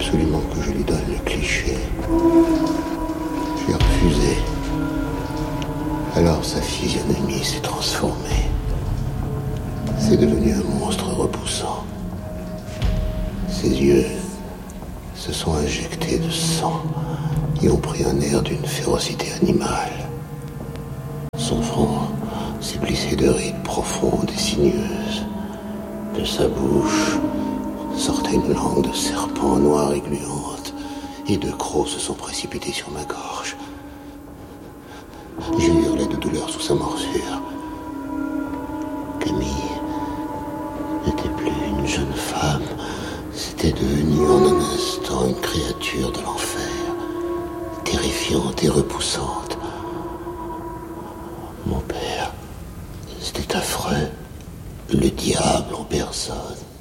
absolument que je lui donne le cliché. J'ai refusé. Alors sa physionomie s'est transformée. C'est devenu un monstre repoussant. Ses yeux se sont injectés de sang et ont pris un air d'une férocité animale. Son front s'est plissé de rides profondes et sinueuses. De sa bouche sortait une langue de serpent noire et gluante, et deux crocs se sont précipités sur ma gorge. J'ai hurlé de douleur sous sa morsure. Camille n'était plus une jeune femme, c'était devenu en un instant une créature de l'enfer, terrifiante et repoussante. Mon père, c'était affreux, le diable en personne.